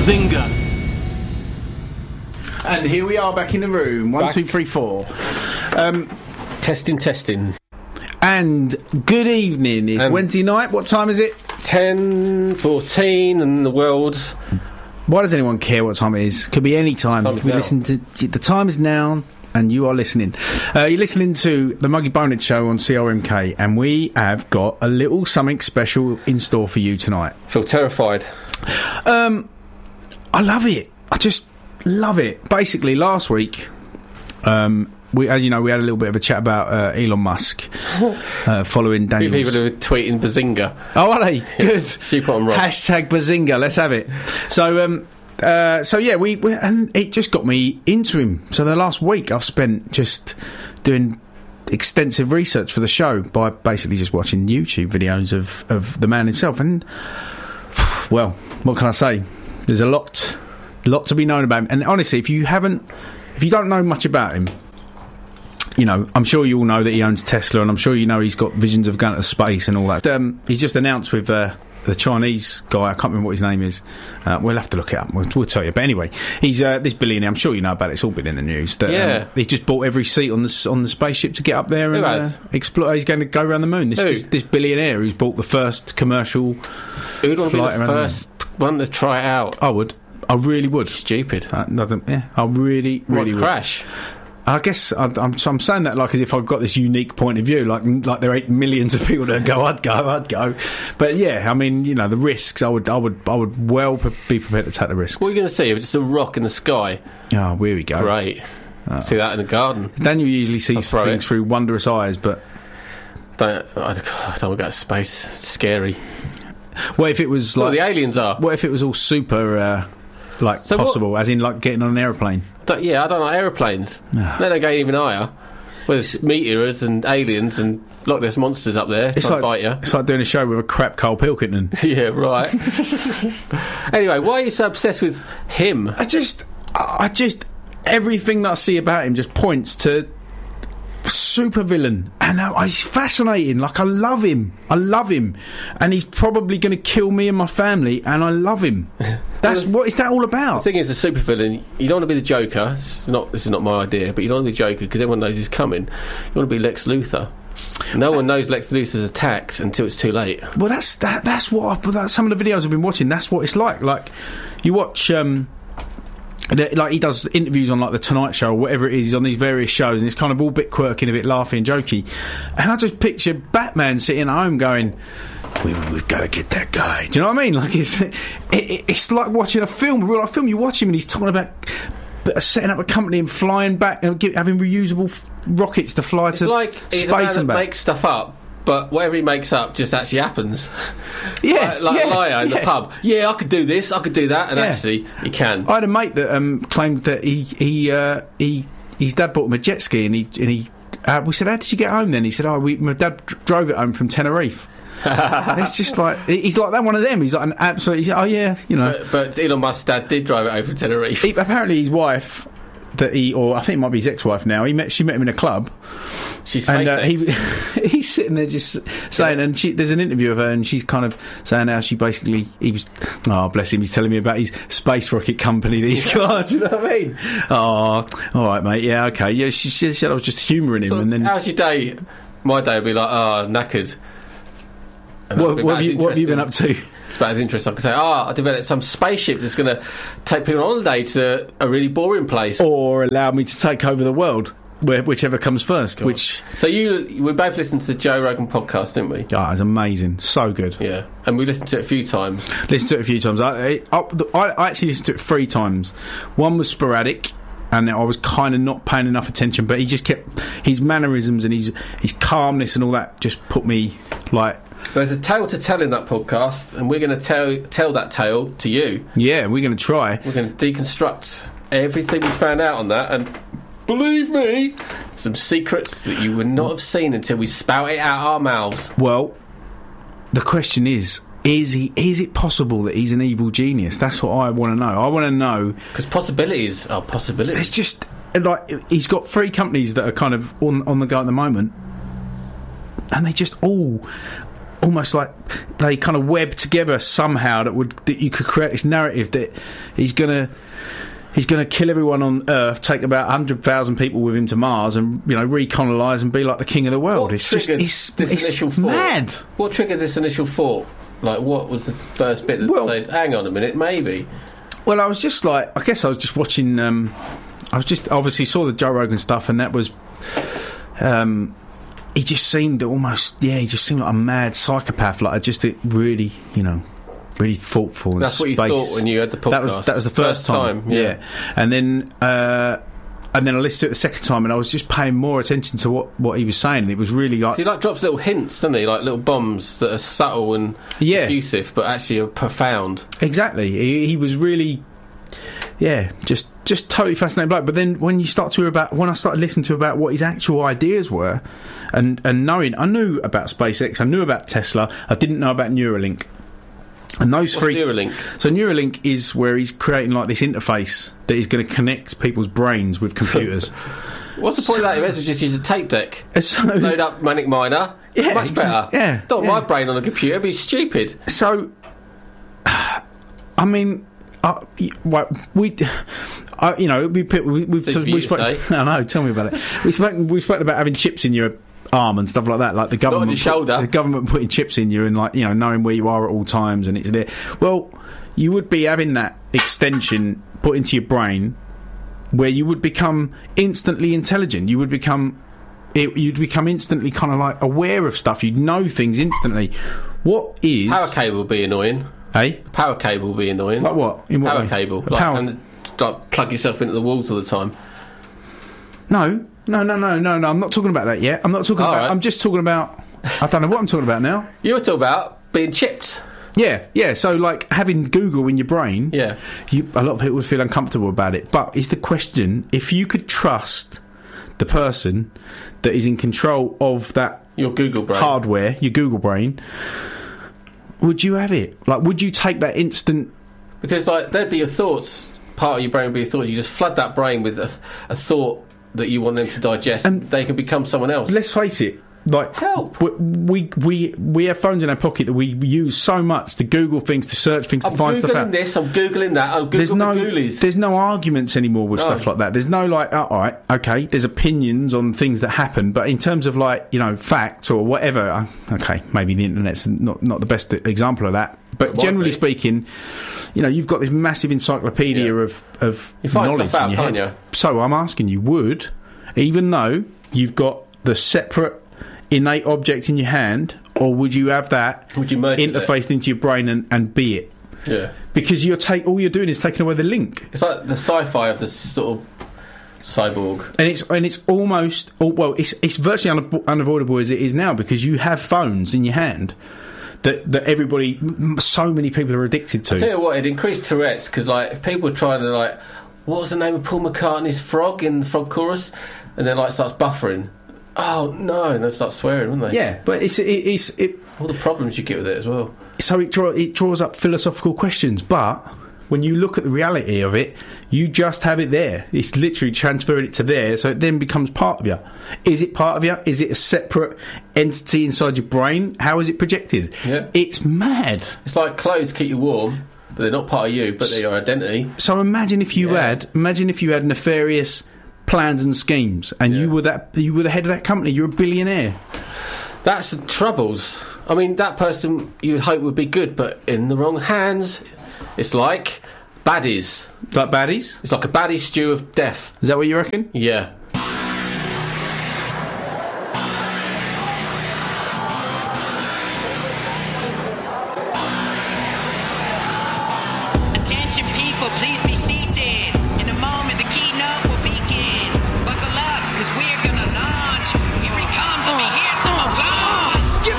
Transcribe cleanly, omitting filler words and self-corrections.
Bazinga. And here we are back in the room. 1, 2, 3, 4. Testing. And good evening. It's Wednesday night. What time is it? 10:14 in the world. Why does anyone care what time it is? Could be any time. Time You is can now. listen to the time is now, and you are listening. You're listening to the Muggy Bonehead Show on CRMK, and we have got a little something special in store for you tonight. Feel terrified. I love it. I just love it. Basically, last week, we, as you know, we had a little bit of a chat about Elon Musk following Daniel's. People who are tweeting Bazinga. Oh, are they? Good. Super on rock. Hashtag Bazinga. Let's have it. So yeah, we and it just got me into him. So the last week I've spent just doing extensive research for the show by basically just watching YouTube videos of the man himself. And well, what can I say? There's a lot to be known about him. And honestly, if you don't know much about him, you know, I'm sure you all know that he owns Tesla, and I'm sure you know he's got visions of going to space and all that. He's just announced with the Chinese guy, I can't remember what his name is. We'll have to look it up. We'll tell you. But anyway, he's this billionaire. I'm sure you know about it. It's all been in the news. That, he just bought every seat on the spaceship to get up there and explore. He's going to go around the moon. This billionaire who's bought the first commercial. Who would want to be flight the around first one to try it out? I would. I really would. Stupid. I really would. Crash. I guess I'm saying that like as if I've got this unique point of view, like there ain't millions of people that go, I'd go. But yeah, I mean, you know, the risks. I would well be prepared to take the risks. What are you going to see? Just a rock in the sky. Oh, here we go. Great. See that in the garden. Daniel usually sees things through wondrous eyes, but I don't want to go to space. It's scary. What if it was like the aliens are? What if it was all super possible, as in like getting on an aeroplane? Yeah, I don't like aeroplanes. They're going even higher. Well, there's meteors and aliens and Loch Ness monsters up there trying to bite you. It's like doing a show with a crap Carl Pilkington. Yeah, right. Anyway, why are you so obsessed with him? I just everything that I see about him just points to super villain, and he's fascinating. Like I love him, and he's probably going to kill me and my family, and I love him. What is that all about? The thing is, the super villain, you don't want to be the Joker. This is not my idea, but you don't want to be the Joker because everyone knows he's coming. You want to be Lex Luthor. No one knows Lex Luthor's attacks until it's too late. Well, that's what some of the videos I've been watching. That's what it's like. Like you watch. Like he does interviews on like the Tonight Show or whatever it is. He's on these various shows, and it's kind of all a bit quirky and a bit laughy and jokey. And I just picture Batman sitting at home going, "We've got to get that guy." Do you know what I mean? Like it's like watching a film, a real life film. You watch him, and he's talking about setting up a company and flying back and having reusable rockets to fly to space and back. Makes stuff up. But whatever he makes up just actually happens. Yeah, like a liar in the pub. Yeah, I could do this, I could do that, and actually he can. I had a mate that claimed that his dad bought him a jet ski, and we said, "How did you get home then?" He said, my dad drove it home from Tenerife." It's just like he's like that one of them. He's like an absolute. Oh yeah, you know. But Elon Musk's dad did drive it over from Tenerife. Apparently, his wife. Or I think it might be his ex-wife now. She met him in a club. She's he's sitting there just saying, and there's an interview of her, and she's kind of saying how he was. Oh, bless him. He's telling me about his space rocket company that he's got. Do you know what I mean? Oh, all right, mate. Yeah, okay. Yeah, she said I was just humouring him, and then how's your day? My day would be like, knackered. What have you been up to? It's about as interesting. I can say, I developed some spaceship that's going to take people on holiday to a really boring place, or allow me to take over the world, whichever comes first. God. So we both listened to the Joe Rogan podcast, didn't we? Oh, it's amazing, so good. Yeah, and we listened to it a few times. I actually listened to it 3 times. One was sporadic, and I was kind of not paying enough attention, but he just kept his mannerisms and his calmness and all that just put me like. There's a tale to tell in that podcast, and we're going to tell that tale to you. Yeah, we're going to try. We're going to deconstruct everything we found out on that, and believe me, some secrets that you would not have seen until we spout it out our mouths. Well, the question is it possible that he's an evil genius? That's what I want to know. I want to know because possibilities are possibilities. It's just like he's got 3 companies that are kind of on the go at the moment, and they just all almost like they kind of web together somehow that you could create this narrative that he's gonna kill everyone on Earth, take about 100,000 people with him to Mars, and recolonise and be like the king of the world. What triggered this initial thought? Mad. What triggered this initial thought? Like, what was the first bit that said, "Hang on a minute, maybe"? Well, I was just like, I guess I was just watching. I was just obviously saw the Joe Rogan stuff, and that was. He just seemed almost, he just seemed like a mad psychopath. Like, really thoughtful. That's what you thought when you had the podcast. That was the first time. Yeah. And then I listened to it the second time, and I was just paying more attention to what he was saying. And it was really like, he drops little hints, doesn't he? Like little bombs that are subtle and effusive, but actually are profound. Exactly. He was really, just totally fascinating bloke. But then when I started listening to about what his actual ideas were, and knowing, I knew about SpaceX, I knew about Tesla, I didn't know about Neuralink. And those What's Neuralink? So Neuralink is where he's creating like this interface that is going to connect people's brains with computers. What's the point of that? You may as well just use a tape deck. Load up Manic Miner. Yeah, much better. Yeah, don't want my brain on a computer. It'd be stupid. So, I mean, we spoke. I know. Tell me about it. We spoke about having chips in your arm and stuff like that, like the government. Not on your shoulder. The government putting chips in you and knowing where you are at all times, and it's there. Well, you would be having that extension put into your brain, where you would become instantly intelligent. You'd become instantly kind of like aware of stuff. You'd know things instantly. What is power cable would be annoying? Hey, power cable would be annoying. Like what? In what power way? Cable, and plug yourself into the walls all the time. No. I'm not talking about that yet. I'm not talking about. Right. I'm just talking about. I don't know what I'm talking about now. You were talking about being chipped. Yeah. So, like having Google in your brain. Yeah. A lot of people would feel uncomfortable about it. But is the question, if you could trust the person that is in control of that your Google brain hardware, your Google brain, would you have it? Like, would you take that instant? Because there'd be your thoughts. Part of your brain would be your thoughts. You just flood that brain with a thought that you want them to digest, and they can become someone else. Let's face it, like help. We have phones in our pocket that we use so much to Google things, to search things, to find stuff out. I'm Googling this, I'm Googling that, I'm Googling the Ghoulies. There's no arguments anymore with stuff like that. There's no all right, okay, there's opinions on things that happen, but in terms of facts or whatever, okay, maybe the internet's not the best example of that, but generally speaking, you've got this massive encyclopedia of you find knowledge stuff out, in your can't head. you? So I'm asking you, even though you've got the separate innate object in your hand, or would you have that interfaced into your brain and be it? Yeah. Because all you're doing is taking away the link. It's like the sci-fi of the sort of cyborg. And it's almost it's virtually unavoidable as it is now, because you have phones in your hand that everybody, so many people are addicted to. I tell you what, it increased Tourette's, because if people are trying to what was the name of Paul McCartney's frog in the Frog Chorus, and then starts buffering. Oh no! And they start swearing, wouldn't they? Yeah, but it's all the problems you get with it as well. So it draws up philosophical questions, but when you look at the reality of it, you just have it there. It's literally transferring it to there, so it then becomes part of you. Is it part of you? Is it a separate entity inside your brain? How is it projected? Yeah. It's mad. It's like clothes keep you warm, but they're not part of you, but they're your identity. So imagine if you had nefarious plans and schemes, and you were the head of that company. You're a billionaire. That's the troubles. I mean, that person you would hope would be good, but in the wrong hands, it's like baddies. Like baddies? It's like a baddie stew of death. Is that what you reckon? Yeah.